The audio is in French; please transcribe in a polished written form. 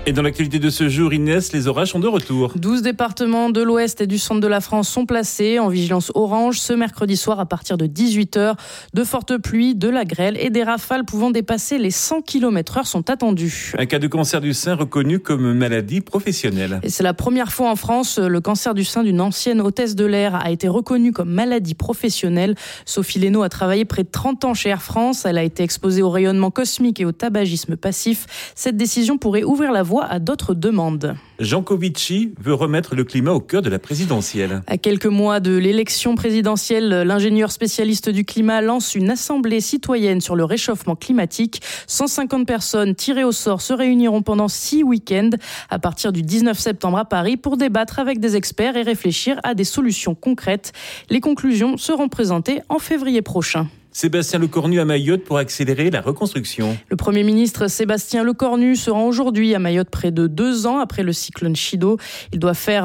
Et dans l'actualité de ce jour, Inès, les orages sont de retour. 12 départements de l'ouest et du centre de la France sont placés en vigilance orange ce mercredi soir à partir de 18h. De fortes pluies, de la grêle et des rafales pouvant dépasser les 100 km/h sont attendues. Un cas de cancer du sein reconnu comme maladie professionnelle. Et c'est la première fois en France, le cancer du sein d'une ancienne hôtesse de l'air a été reconnu comme maladie professionnelle. Sophie Lénaud a travaillé près de 30 ans chez Air France. Elle a été exposée au rayonnement cosmique et au tabagisme passif. Cette décision pourrait ouvrir la voie à d'autres demandes. Jancovici veut remettre le climat au cœur de la présidentielle. À quelques mois de l'élection présidentielle, l'ingénieur spécialiste du climat lance une assemblée citoyenne sur le réchauffement climatique. 150 personnes tirées au sort se réuniront pendant 6 week-ends à partir du 19 septembre à Paris pour débattre avec des experts et réfléchir à des solutions concrètes. Les conclusions seront présentées en février prochain. Sébastien Lecornu à Mayotte pour accélérer la reconstruction. Le Premier ministre Sébastien Lecornu se rend aujourd'hui à Mayotte près de 2 ans après le cyclone Chido. Il doit faire